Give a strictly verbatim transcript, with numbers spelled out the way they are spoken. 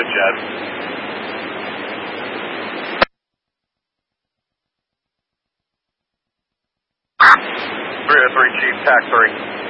the jet. three oh three, Chief, tack three.